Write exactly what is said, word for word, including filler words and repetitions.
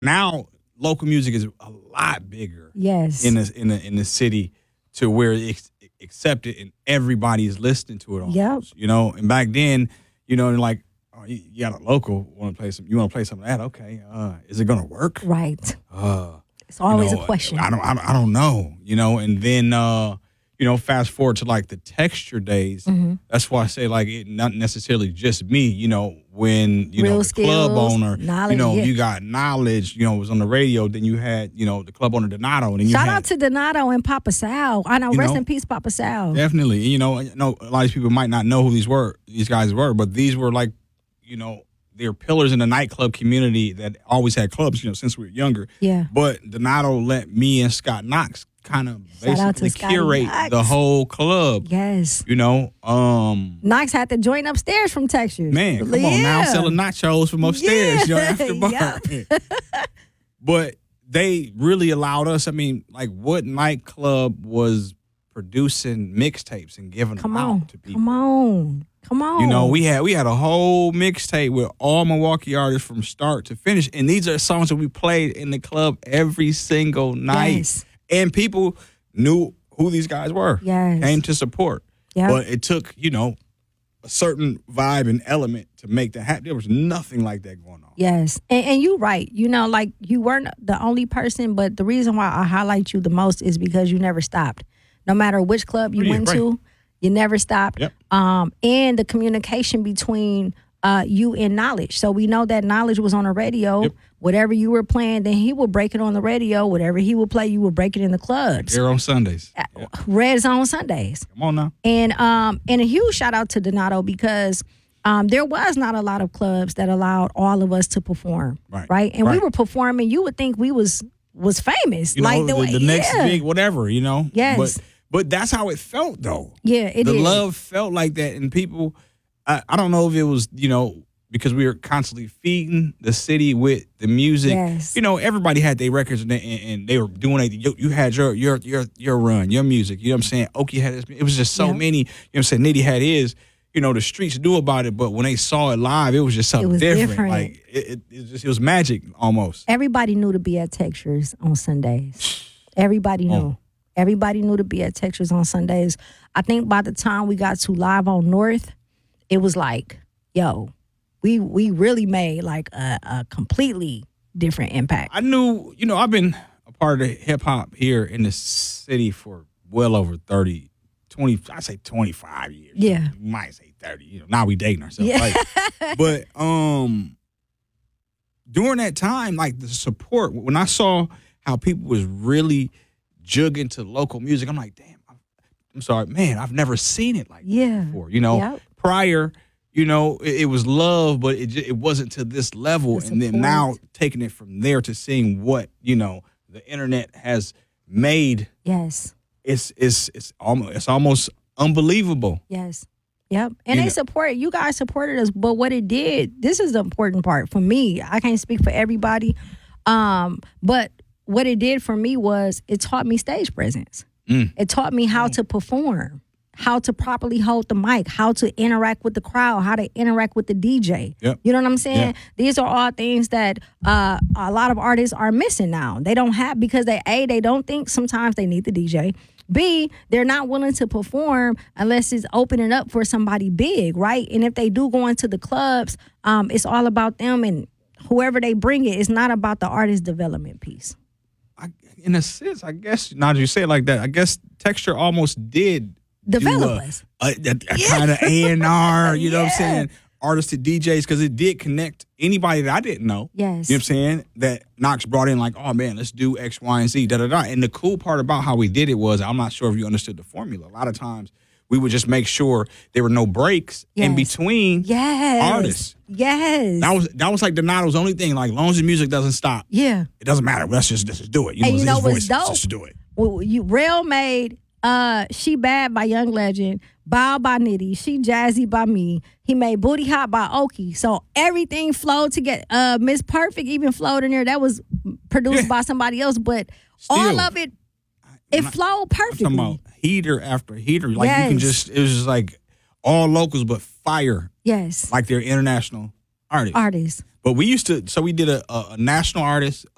Now local music is a lot bigger. Yes. In the in the in the city to where it's accepted and everybody is listening to it. Almost, yep. You know, and back then, you know, like. Oh, you, you got a local want to play some. You want to play some of that? Okay. Uh, is it gonna work? Right. Uh, it's always you know, a question. I don't. I don't, I don't know. You know. And then, uh, you know, fast forward to like the texture days. Mm-hmm. That's why I say like it not necessarily just me. You know, when you Real know the skills, club owner, knowledge, you know, yeah. you got knowledge. You know, it was on the radio. Then you had you know the club owner Donato. And then you Shout had, out to Donato and Papa Sal. I know. You Rest know, in peace, Papa Sal. Definitely. You know, you know, a lot of these people might not know who these were. These guys were, but these were like, you know. They're pillars in the nightclub community that always had clubs, you know, since we were younger. Yeah. But Donato let me and Scott Knox kind of basically Scotty curate Knox. the whole club. Yes. You know, um, Knox had to join upstairs from Texas. man, come yeah. on now, selling nachos from upstairs, you know, after bar. Yep. But they really allowed us. I mean, like, what nightclub was producing mixtapes and giving Come them on. out to people? Come on. Come on. You know, we had we had a whole mixtape with all Milwaukee artists from start to finish, and these are songs that we played in the club every single night. Yes. And people knew who these guys were. Yes. Came to support. Yep. But it took, you know, a certain vibe and element to make that happen. There was nothing like that going on. Yes. And, and you're right. You know, like you weren't the only person, but the reason why I highlight you the most is because you never stopped. No matter which club you Yeah, went right. to, you never stopped. Yep. Um, and the communication between uh, you and Knowledge. So we know that Knowledge was on the radio. Yep. Whatever you were playing, then he would break it on the radio. Whatever he would play, you would break it in the clubs. Here on Sundays. Uh, Yeah. Red Zone Sundays. Come on now. And um and a huge shout out to Donato because um there was not a lot of clubs that allowed all of us to perform. Right. And we Right. were performing, you would think we was was famous. You like know, the, the yeah. next big whatever, you know? Yes. But, but that's how it felt, though. Yeah, it the is. love felt like that, and people. I, I don't know if it was you know because we were constantly feeding the city with the music. Yes. You know, everybody had their records and they, and, and they were doing it. You, you had your your your your run, your music. You know what I'm saying? Okie had his. It was just so Yeah. many. You know what I'm saying? Nitty had his. You know, the streets knew about it, but when they saw it live, it was just something It was different. different. Like it, it, it, was just, it was magic almost. Everybody knew to be at Textures on Sundays. Everybody knew. Oh. Everybody knew to be at Textures on Sundays. I think by the time we got to Live on North, it was like, yo, we we really made like a, a completely different impact. I knew, you know, I've been a part of hip hop here in the city for well over thirty, twenty, I say twenty-five years. Yeah. You might say thirty. You know, now we dating ourselves. Yeah. Like, but um, during that time, like the support, when I saw how people was really jugging to local music, I'm like, damn, I'm, I'm sorry, man, I've never seen it like Yeah. that before. You know, Yep. prior, you know, it, it was love, but it ju- it wasn't to this level. The And then support. now taking it from there to seeing what, you know, the internet has made, Yes. it's it's it's almost it's almost unbelievable. Yes. Yep. And You they know- support you guys supported us, but what it did, this is the important part for me. I can't speak for everybody. Um, but what it did for me was it taught me stage presence. Mm. It taught me how to perform, how to properly hold the mic, how to interact with the crowd, how to interact with the D J. Yep. You know what I'm saying? Yeah. These are all things that uh, a lot of artists are missing now. They don't have because they A, they don't think sometimes they need the D J. B, they're not willing to perform unless it's opening up for somebody big, right? And if they do go into the clubs, um, it's all about them and whoever they bring it. It's not about the artist development piece. I, in a sense, I guess now that you say it like that, I guess Texture almost did Develop do a- us. a, a, a kind of A and R, you know what I'm Yeah. saying? Artists to D Js, because it did connect anybody that I didn't know. Yes. You know what I'm saying? That Knox brought in like, oh man, let's do X, Y, and Z, da da da. And the cool part about how we did it was, I'm not sure if you understood the formula. A lot of times we would just make sure there were no breaks in Yes. between Yes. artists. Yes. That was that was like Donato's only thing. Like, long as the music doesn't stop, yeah. it doesn't matter. Let's just let's just do it. You And know, you it's know his what's voice. dope? Let's just do it. Well, you Rail made uh She Bad by Young Legend, Bow by Nitty, She Jazzy by me. He made Booty Hot by Okie. So everything flowed to get uh Miss Perfect even flowed in there. That was produced Yeah. by somebody else, but all Still, of it it I'm flowed I'm talking perfectly. about heater after heater. Like you can Yes. just it was just like all locals but fire. Yes. Like they're international artists. Artists. But we used to so we did a, a, a national artist,